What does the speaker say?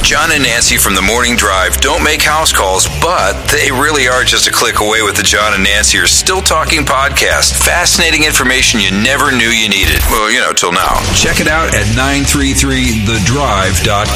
John and Nancy from the Morning Drive don't make house calls, but they really are just a click away with the John and Nancy are Still Talking podcast. Fascinating information you never knew you needed. Well, till now. Check it out at 933thedrive.com.